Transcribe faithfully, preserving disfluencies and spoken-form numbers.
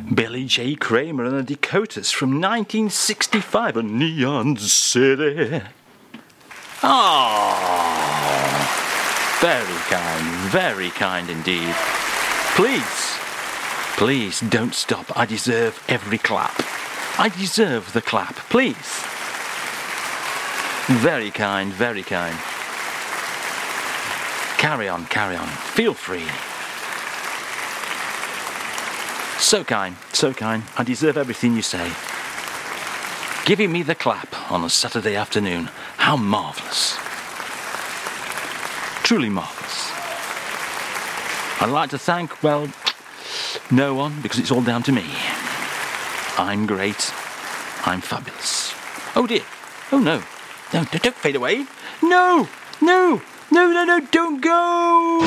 Billy J. Kramer and the Dakotas from nineteen sixty-five, a Neon City. Oh, very kind, very kind indeed. Please, please don't stop. I deserve every clap. I deserve the clap, please. Very kind, very kind. Carry on, carry on. Feel free. So kind, so kind. I deserve everything you say. Giving me the clap on a Saturday afternoon. How marvellous. Truly marvellous. I'd like to thank, well, no one, because it's all down to me. I'm great. I'm fabulous. Oh dear. Oh no. No, don't fade away. No, no, no, no, no, don't go.